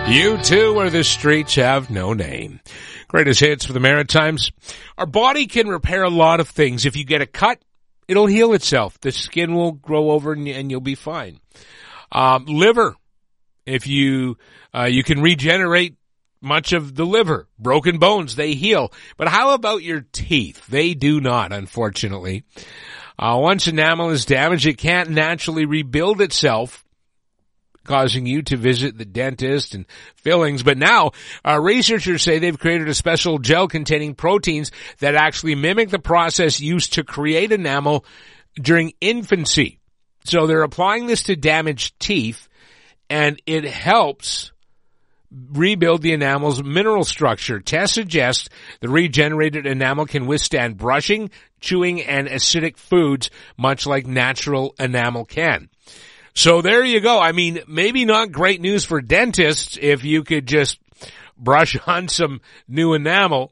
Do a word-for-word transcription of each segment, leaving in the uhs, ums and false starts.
You too, where the streets have no name. Greatest hits for the Maritimes. Our body can repair a lot of things. If you get a cut, it'll heal itself. The skin will grow over and, and you'll be fine. Um, liver. If you, uh, you can regenerate much of the liver. Broken bones, they heal. But how about your teeth? They do not, unfortunately. Uh, once enamel is damaged, it can't naturally rebuild itself, causing you to visit the dentist and fillings. But now, uh, researchers say they've created a special gel containing proteins that actually mimic the process used to create enamel during infancy. So they're applying this to damaged teeth, and it helps rebuild the enamel's mineral structure. Tests suggest the regenerated enamel can withstand brushing, chewing, and acidic foods, much like natural enamel can. So there you go. I mean, maybe not great news for dentists if you could just brush on some new enamel.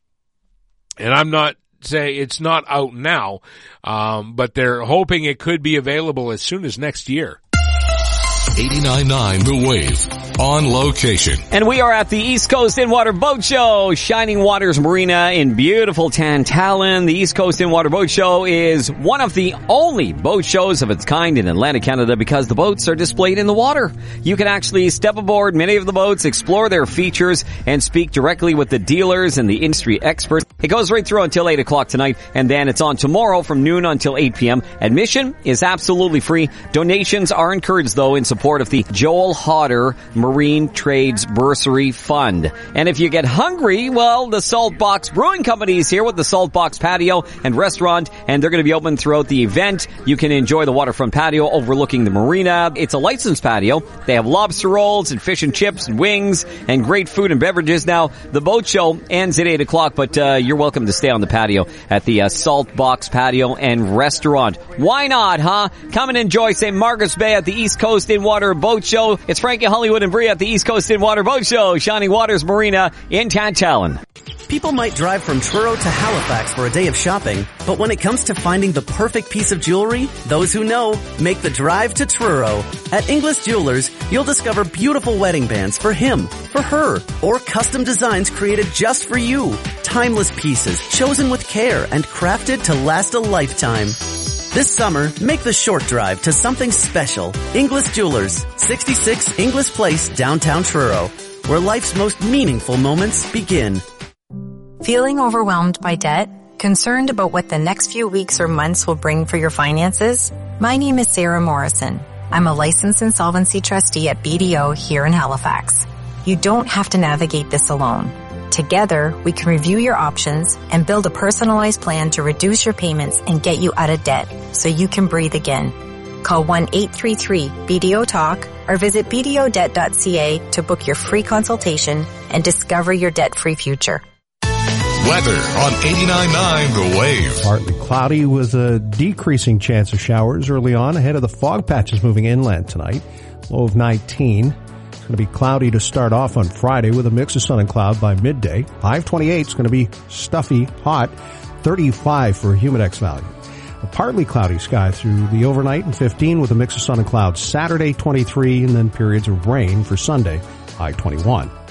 And I'm not saying it's not out now, um, but they're hoping it could be available as soon as next year. eighty-nine point nine The Wave, on location. And we are at the East Coast In-Water Boat Show, Shining Waters Marina in beautiful Tantallon. The East Coast In-Water Boat Show is one of the only boat shows of its kind in Atlantic Canada because the boats are displayed in the water. You can actually step aboard many of the boats, explore their features, and speak directly with the dealers and the industry experts. It goes right through until eight o'clock tonight, and then it's on tomorrow from noon until eight p.m. Admission is absolutely free. Donations are encouraged, though, in support of the Joel Hodder Marine Trades Bursary Fund. And if you get hungry, well, the Salt Box Brewing Company is here with the Salt Box Patio and Restaurant, and they're going to be open throughout the event. You can enjoy the waterfront patio overlooking the marina. It's a licensed patio. They have lobster rolls and fish and chips and wings and great food and beverages. Now, the boat show ends at eight o'clock, but uh, you're welcome to stay on the patio at the uh, Salt Box Patio and Restaurant. Why not, huh? Come and enjoy Saint Margaret's Bay at the East Coast In-Water Boat Show. It's Frankie, Hollywood, and Brie at the East Coast In-Water Boat Show, Shining Waters Marina in Tantallon. People might drive from Truro to Halifax for a day of shopping, but when it comes to finding the perfect piece of jewelry, those who know make the drive to Truro. At Inglis Jewelers, you'll discover beautiful wedding bands for him, for her, or custom designs created just for you. Timeless pieces chosen with care and crafted to last a lifetime. This summer, make the short drive to something special. Inglis Jewelers, sixty-six Inglis Place, downtown Truro, where life's most meaningful moments begin. Feeling overwhelmed by debt? Concerned about what the next few weeks or months will bring for your finances? My name is Sarah Morrison. I'm a licensed insolvency trustee at B D O here in Halifax. You don't have to navigate this alone. Together, we can review your options and build a personalized plan to reduce your payments and get you out of debt so you can breathe again. Call one eight three three B D O talk or visit b d o debt dot c a to book your free consultation and discover your debt-free future. Weather on eighty-nine point nine The Wave. Partly cloudy with a decreasing chance of showers early on ahead of the fog patches moving inland tonight. Low of nineteen. It's going to be cloudy to start off on Friday with a mix of sun and cloud by midday. High of twenty-eight is going to be stuffy, hot, thirty-five for a humidex value. A partly cloudy sky through the overnight and fifteen with a mix of sun and clouds. Saturday twenty-three and then periods of rain for Sunday, high twenty-one.